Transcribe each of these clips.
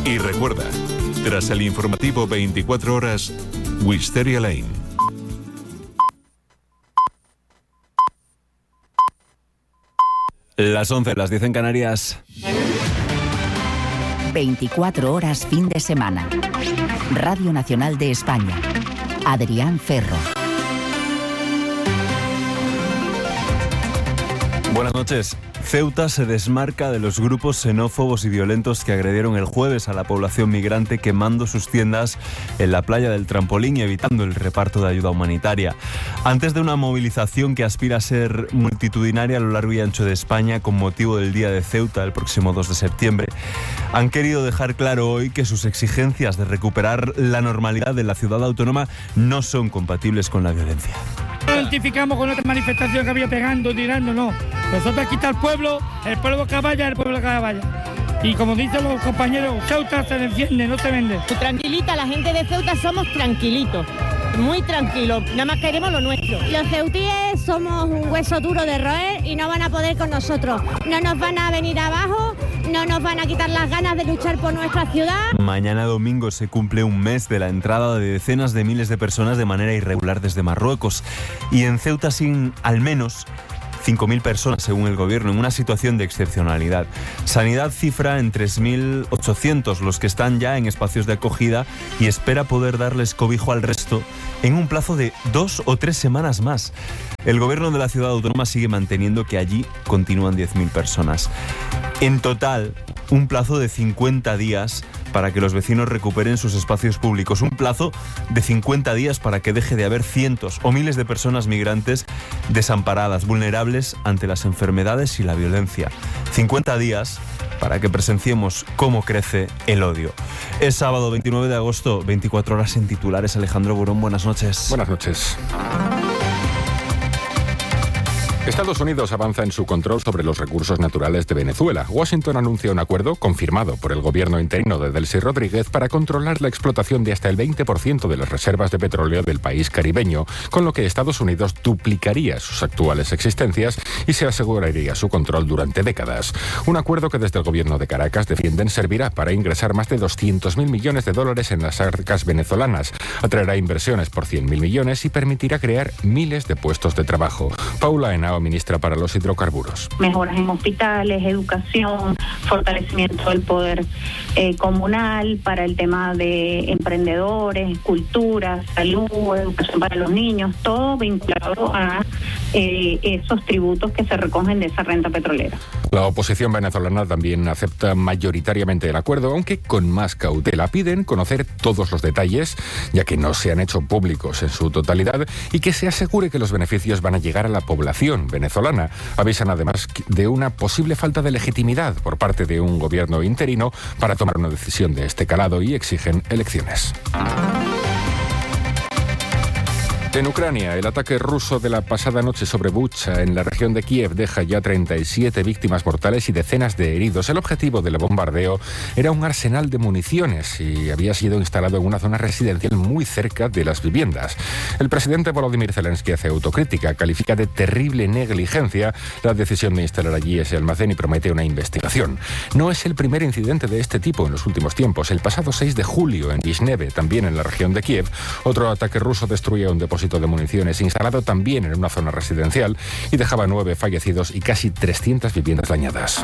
Y recuerda, tras el informativo 24 horas, Wisteria Lane. Las 11, las 10 en Canarias. 24 horas fin de semana. Radio Nacional de España. Adrián Ferro. Buenas noches. Ceuta se desmarca de los grupos xenófobos y violentos que agredieron el jueves a la población migrante quemando sus tiendas en la playa del Trampolín y evitando el reparto de ayuda humanitaria. Antes de una movilización que aspira a ser multitudinaria a lo largo y ancho de España con motivo del Día de Ceuta el próximo 2 de septiembre, han querido dejar claro hoy que sus exigencias de recuperar la normalidad de la ciudad autónoma no son compatibles con la violencia. No identificamos con otra manifestación que había pegando, tirando, no. Nosotros aquí está el pueblo que vaya, Y como dicen los compañeros, Ceuta se defiende, no se vende. Tranquilita, la gente de Ceuta somos tranquilitos, muy tranquilos, nada más queremos lo nuestro. Los ceutíes somos un hueso duro de roer y no van a poder con nosotros. No nos van a venir abajo, no nos van a quitar las ganas de luchar por nuestra ciudad. Mañana domingo se cumple un mes de la entrada de decenas de miles de personas de manera irregular desde Marruecos. Y en Ceuta sin al menos 5.000 personas, según el gobierno, en una situación de excepcionalidad. Sanidad cifra en 3.800 los que están ya en espacios de acogida y espera poder darles cobijo al resto en un plazo de 2 o 3 semanas más. El gobierno de la ciudad autónoma sigue manteniendo que allí continúan 10.000 personas. En total, un plazo de 50 días para que los vecinos recuperen sus espacios públicos. Un plazo de 50 días para que deje de haber cientos o miles de personas migrantes desamparadas, vulnerables ante las enfermedades y la violencia. 50 días para que presenciemos cómo crece el odio. Es sábado 29 de agosto, 24 horas en titulares. Alejandro Burón, buenas noches. Buenas noches. Estados Unidos avanza en su control sobre los recursos naturales de Venezuela. Washington anuncia un acuerdo confirmado por el gobierno interino de Delcy Rodríguez para controlar la explotación de hasta el 20% de las reservas de petróleo del país caribeño, con lo que Estados Unidos duplicaría sus actuales existencias y se aseguraría su control durante décadas. Un acuerdo que desde el gobierno de Caracas defienden servirá para ingresar más de 200.000 millones de dólares en las arcas venezolanas, atraerá inversiones por 100.000 millones y permitirá crear miles de puestos de trabajo. Paula Henao, ministra para los hidrocarburos. Mejoras en hospitales, educación, fortalecimiento del poder comunal para el tema de emprendedores, cultura, salud, educación para los niños, todo vinculado a esos tributos que se recogen de esa renta petrolera. La oposición venezolana también acepta mayoritariamente el acuerdo, aunque con más cautela. Piden conocer todos los detalles, ya que no se han hecho públicos en su totalidad, y que se asegure que los beneficios van a llegar a la población venezolana. Avisan además de una posible falta de legitimidad por parte de un gobierno interino para tomar una decisión de este calado y exigen elecciones. En Ucrania, el ataque ruso de la pasada noche sobre Bucha, en la región de Kiev, deja ya 37 víctimas mortales y decenas de heridos. El objetivo del bombardeo era un arsenal de municiones y había sido instalado en una zona residencial muy cerca de las viviendas. El presidente Volodymyr Zelensky hace autocrítica, califica de terrible negligencia la decisión de instalar allí ese almacén y promete una investigación. No es el primer incidente de este tipo en los últimos tiempos. El pasado 6 de julio, en Vishneve, también en la región de Kiev, otro ataque ruso destruía un depósito de municiones instalado también en una zona residencial y dejaba 9 fallecidos y casi 300 viviendas dañadas.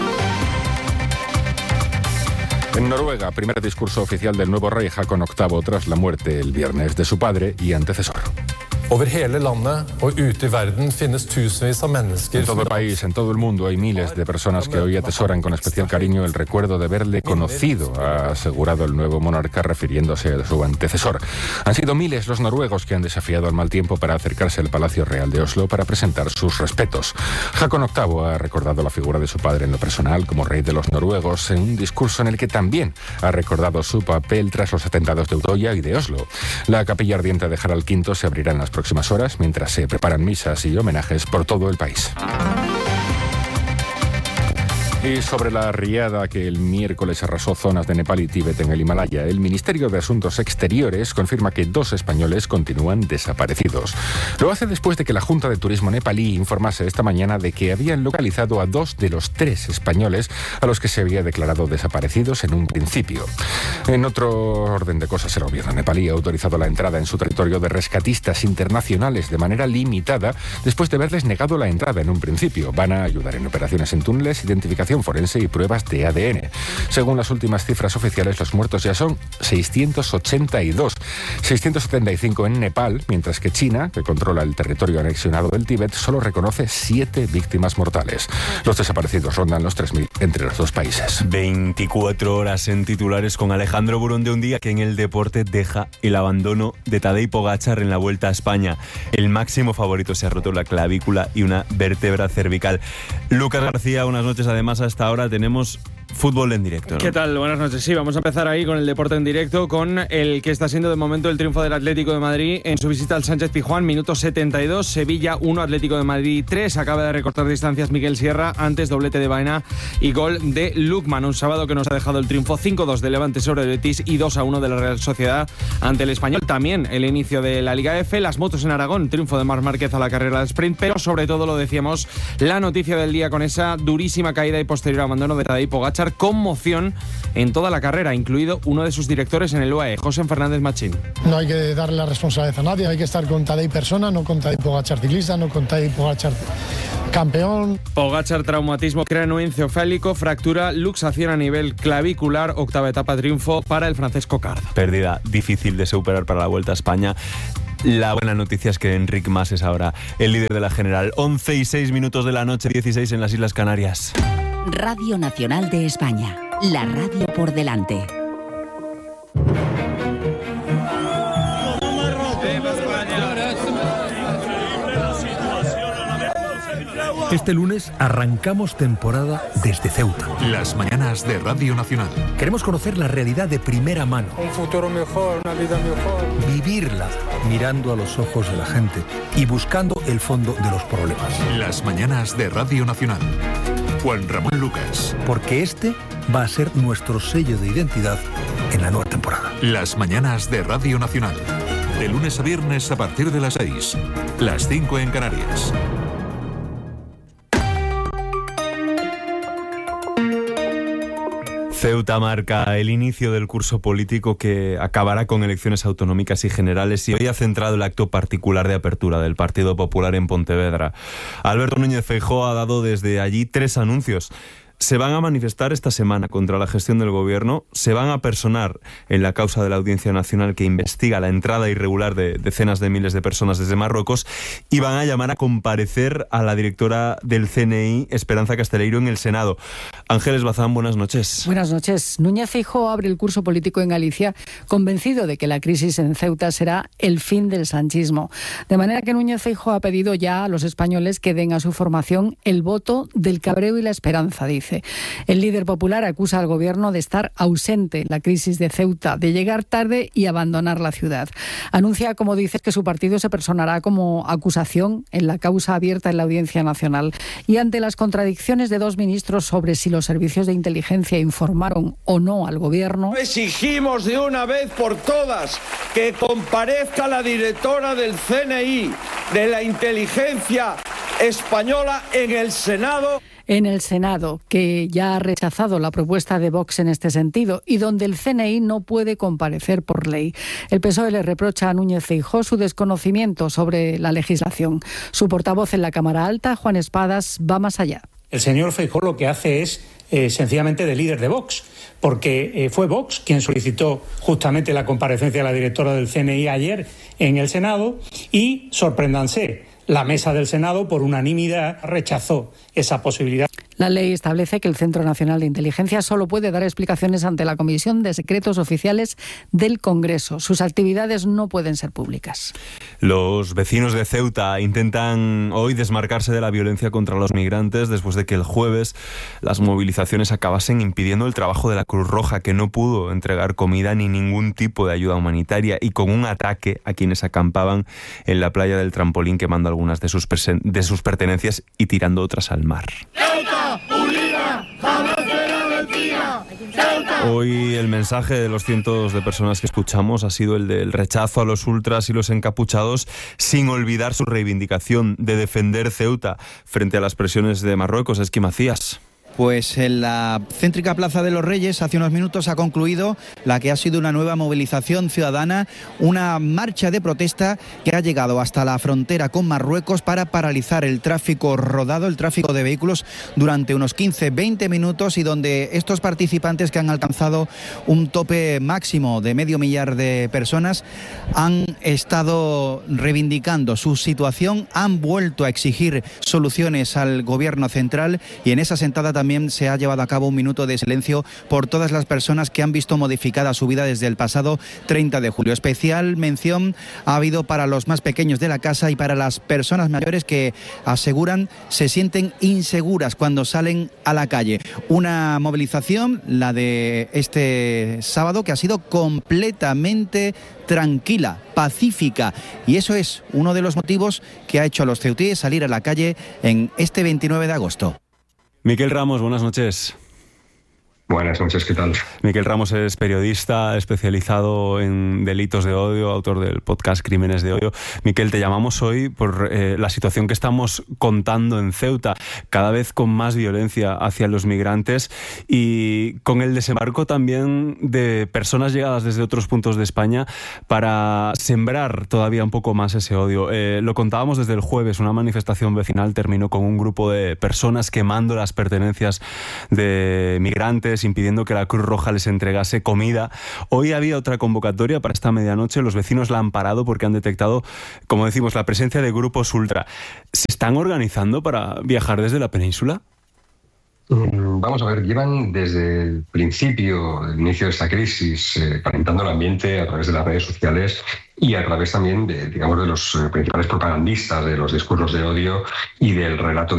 En Noruega, primer discurso oficial del nuevo rey Haakon VIII tras la muerte el viernes de su padre y antecesor. Over hele landet og ute i verden finnes tusenvis av mennesker. En todo el país, en todo el mundo, hay miles de personas que hoy atesoran con especial cariño el recuerdo de haberle conocido, ha asegurado el nuevo monarca refiriéndose a su antecesor. Han sido miles los noruegos que han desafiado al mal tiempo para acercarse al Palacio Real de Oslo para presentar sus respetos. Haakon VIII ha recordado la figura de su padre en lo personal como rey de los noruegos en un discurso en el que también ha recordado su papel tras los atentados de Utoya y de Oslo. La capilla ardiente de Harald V se abrirá en las próximas horas mientras se preparan misas y homenajes por todo el país. Y sobre la riada que el miércoles arrasó zonas de Nepal y Tíbet en el Himalaya, el Ministerio de Asuntos Exteriores confirma que 2 españoles continúan desaparecidos. Lo hace después de que la Junta de Turismo nepalí informase esta mañana de que habían localizado a 2 de los 3 españoles a los que se había declarado desaparecidos en un principio. En otro orden de cosas, el gobierno nepalí ha autorizado la entrada en su territorio de rescatistas internacionales de manera limitada después de haberles negado la entrada en un principio. Van a ayudar en operaciones en túneles, identificación forense y pruebas de ADN. Según las últimas cifras oficiales, los muertos ya son 682, 675 en Nepal, mientras que China, que controla el territorio anexionado del Tíbet, solo reconoce 7 víctimas mortales. Los desaparecidos rondan los 3.000 entre los 2 países. 24 horas en titulares con Alejandro Burón de un día que en el deporte deja el abandono de Tadej Pogačar en la Vuelta a España. El máximo favorito se ha roto la clavícula y una vértebra cervical. Lucas García, buenas noches. Además, hasta ahora tenemos fútbol en directo, ¿no? ¿Qué tal? Buenas noches. Sí, vamos a empezar ahí con el deporte en directo, con el que está siendo de momento el triunfo del Atlético de Madrid en su visita al Sánchez Pizjuán, minuto 72, Sevilla 1, Atlético de Madrid 3. Acaba de recortar distancias Miguel Sierra, antes doblete de Baena y gol de Lukman. Un sábado que nos ha dejado el triunfo 5-2 de Levante sobre el Betis y 2-1 de la Real Sociedad ante el Español. También el inicio de la Liga F, las motos en Aragón, triunfo de Marc Márquez a la carrera de sprint, pero sobre todo, lo decíamos, la noticia del día con esa durísima caída y posterior abandono de Tadej Pogačar, conmoción en toda la carrera, incluido uno de sus directores en el UAE, José Fernández Machín. No hay que darle la responsabilidad a nadie, hay que estar con Tadej persona, no con Tadej Pogačar ciclista, no con Tadej Pogačar campeón. Pogačar, traumatismo craneoencefálico, fractura, luxación a nivel clavicular, octava etapa triunfo para el francés Coquard. Pérdida difícil de superar para la Vuelta a España. La buena noticia es que Enric Mas es ahora el líder de la general. 11:06 de la noche, 16 en las Islas Canarias. Radio Nacional de España, la radio por delante. Este lunes arrancamos temporada desde Ceuta. Las mañanas de Radio Nacional. Queremos conocer la realidad de primera mano. Un futuro mejor, una vida mejor. Vivirla mirando a los ojos de la gente y buscando el fondo de los problemas. Las mañanas de Radio Nacional. Juan Ramón Lucas. Porque este va a ser nuestro sello de identidad en la nueva temporada. Las mañanas de Radio Nacional. De lunes a viernes a partir de las 6. Las 5 en Canarias. Ceuta marca el inicio del curso político que acabará con elecciones autonómicas y generales, y hoy ha centrado el acto particular de apertura del Partido Popular en Pontevedra. Alberto Núñez Feijóo ha dado desde allí 3 anuncios. Se van a manifestar esta semana contra la gestión del gobierno, se van a personar en la causa de la Audiencia Nacional que investiga la entrada irregular de decenas de miles de personas desde Marruecos, y van a llamar a comparecer a la directora del CNI, Esperanza Casteleiro, en el Senado. Ángeles Bazán, buenas noches. Buenas noches. Núñez Feijóo abre el curso político en Galicia convencido de que la crisis en Ceuta será el fin del sanchismo. De manera que Núñez Feijóo ha pedido ya a los españoles que den a su formación el voto del cabreo y la esperanza, dice. El líder popular acusa al gobierno de estar ausente en la crisis de Ceuta, de llegar tarde y abandonar la ciudad. Anuncia, como dice, que su partido se personará como acusación en la causa abierta en la Audiencia Nacional. Y ante las contradicciones de 2 ministros sobre si los servicios de inteligencia informaron o no al gobierno, exigimos de una vez por todas que comparezca la directora del CNI, de la inteligencia española, en el Senado. En el Senado, que ya ha rechazado la propuesta de Vox en este sentido y donde el CNI no puede comparecer por ley. El PSOE le reprocha a Núñez Feijóo su desconocimiento sobre la legislación. Su portavoz en la Cámara Alta, Juan Espadas, va más allá. El señor Feijóo lo que hace es sencillamente de líder de Vox, porque fue Vox quien solicitó justamente la comparecencia de la directora del CNI ayer en el Senado y, sorpréndanse, la mesa del Senado, por unanimidad, rechazó esa posibilidad. La ley establece que el Centro Nacional de Inteligencia solo puede dar explicaciones ante la Comisión de Secretos Oficiales del Congreso. Sus actividades no pueden ser públicas. Los vecinos de Ceuta intentan hoy desmarcarse de la violencia contra los migrantes después de que el jueves las movilizaciones acabasen impidiendo el trabajo de la Cruz Roja, que no pudo entregar comida ni ningún tipo de ayuda humanitaria, y con un ataque a quienes acampaban en la playa del Trampolín, quemando algunas de sus pertenencias y tirando otras al mar. ¡Ceuta, unida, Hoy el mensaje de los cientos de personas que escuchamos ha sido el del rechazo a los ultras y los encapuchados, sin olvidar su reivindicación de defender Ceuta frente a las presiones de Marruecos. Esqui Macías. Pues en la céntrica Plaza de los Reyes hace unos minutos ha concluido la que ha sido una nueva movilización ciudadana, una marcha de protesta que ha llegado hasta la frontera con Marruecos para paralizar el tráfico rodado, el tráfico de vehículos durante unos 15-20 minutos, y donde estos participantes, que han alcanzado un tope máximo de 500.000 de personas, han estado reivindicando su situación, han vuelto a exigir soluciones al gobierno central, y en esa sentada también se ha llevado a cabo un minuto de silencio por todas las personas que han visto modificada su vida desde el pasado 30 de julio. Especial mención ha habido para los más pequeños de la casa y para las personas mayores que aseguran se sienten inseguras cuando salen a la calle. Una movilización, la de este sábado, que ha sido completamente tranquila, pacífica, y eso es uno de los motivos que ha hecho a los ceutíes salir a la calle en este 29 de agosto. Miquel Ramos, buenas noches. Buenas noches, ¿qué tal? Miquel Ramos es periodista especializado en delitos de odio, autor del podcast Crímenes de Odio. Miquel, te llamamos hoy por la situación que estamos contando en Ceuta, cada vez con más violencia hacia los migrantes y con el desembarco también de personas llegadas desde otros puntos de España para sembrar todavía un poco más ese odio. Lo contábamos desde el jueves, una manifestación vecinal terminó con un grupo de personas quemando las pertenencias de migrantes, impidiendo que la Cruz Roja les entregase comida. Hoy había otra convocatoria para esta medianoche. Los vecinos la han parado porque han detectado, como decimos, la presencia de grupos ultra. ¿Se están organizando para viajar desde la península? Vamos a ver, llevan desde el principio, el inicio de esta crisis, calentando el ambiente a través de las redes sociales y a través también de los principales propagandistas de los discursos de odio y del relato